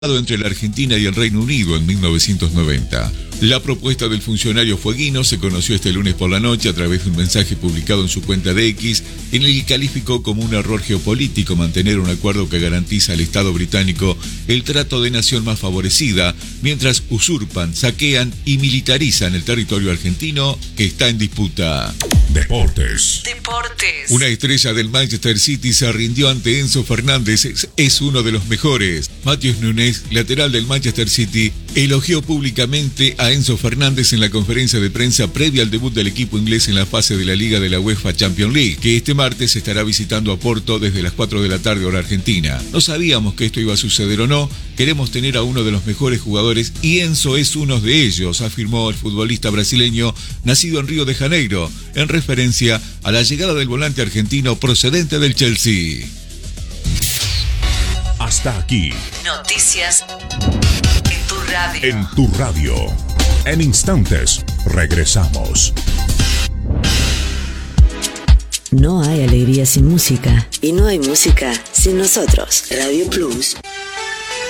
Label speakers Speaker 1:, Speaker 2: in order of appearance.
Speaker 1: entre la Argentina y el Reino Unido en 1990. La propuesta del funcionario fueguino se conoció este lunes por la noche a través de un mensaje publicado en su cuenta de X, en el que calificó como un error geopolítico mantener un acuerdo que garantiza al Estado británico el trato de nación más favorecida, mientras usurpan, saquean y militarizan el territorio argentino que está en disputa.
Speaker 2: Deportes.
Speaker 1: Una estrella del Manchester City se rindió ante Enzo Fernández, es uno de los mejores. Matheus Nunes, lateral del Manchester City, elogió públicamente a Enzo Fernández en la conferencia de prensa previa al debut del equipo inglés en la fase de la Liga de la UEFA Champions League, que este martes estará visitando a Porto desde las 4 de la tarde hora argentina. No sabíamos que esto iba a suceder o no, queremos tener a uno de los mejores jugadores y Enzo es uno de ellos, afirmó el futbolista brasileño nacido en Río de Janeiro, en referencia a la llegada del volante argentino procedente del Chelsea.
Speaker 2: Hasta aquí.
Speaker 3: Noticias en tu radio.
Speaker 2: En tu radio. En instantes, regresamos.
Speaker 4: No hay alegría sin música. Y no hay música sin nosotros. Radio Plus.